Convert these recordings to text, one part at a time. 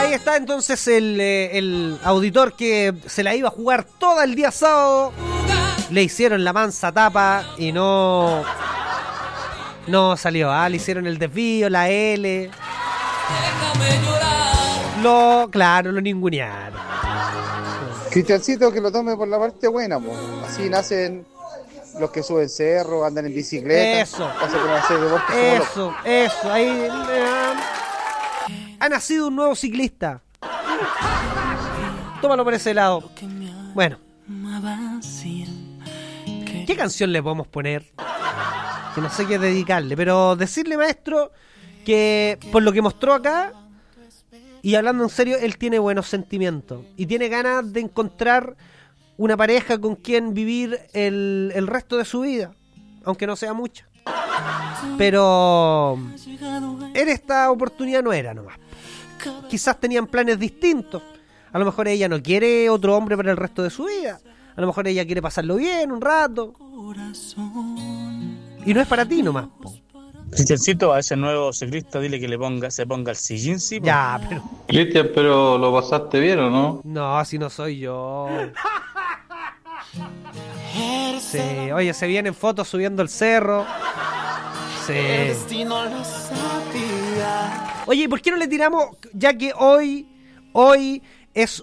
ahí está entonces el auditor que se la iba a jugar todo el día sábado. Le hicieron la mansa tapa y no salió. Le hicieron el desvío, la L. Lo ningunearon. Cristiancito, que lo tome por la parte buena, po. Así nacen los que suben cerro, andan en bicicleta. Eso. Eso. Ahí ha nacido un nuevo ciclista. Tómalo por ese lado. Bueno. ¿Qué canción le podemos poner? Que no sé qué dedicarle, pero decirle, maestro, que por lo que mostró acá, y hablando en serio, él tiene buenos sentimientos y tiene ganas de encontrar una pareja con quien vivir el resto de su vida, aunque no sea mucha. Pero en esta oportunidad no era nomás. Quizás tenían planes distintos. A lo mejor ella no quiere otro hombre para el resto de su vida. A lo mejor ella quiere pasarlo bien un rato. Y no es para ti nomás, po. Cristiancito, a ese nuevo ciclista dile que se ponga el sillín, sí. Ya, pero... Cristian, pero ¿lo pasaste bien o no? No, así no soy yo. Sí, oye, se vienen fotos subiendo el cerro. Sí. Oye, ¿por qué no le tiramos, ya que hoy es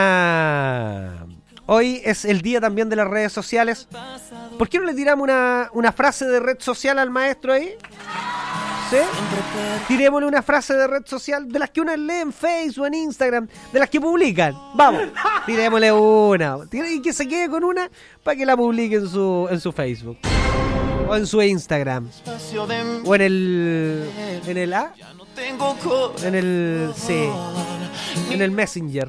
Hoy es el día también de las redes sociales. ¿Por qué no le tiramos una frase de red social al maestro ahí? ¿Sí? Tirémosle una frase de red social de las que uno lee en Facebook, en Instagram, de las que publican. Vamos, tirémosle una. Y que se quede con una para que la publique en su Facebook. O en su Instagram. O en el Messenger.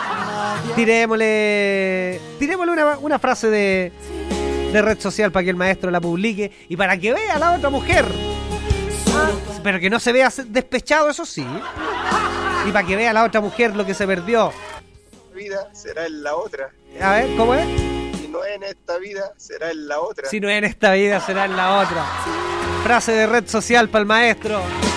Tirémosle una frase de red social para que el maestro la publique y para que vea a la otra mujer. Pero que no se vea despechado, eso sí. Y para que vea a la otra mujer lo que se perdió. Vida será en la otra. A ver, ¿cómo es? Si no es en esta vida, será en la otra. Si no es en esta vida, será en la otra. Frase de red social para el maestro.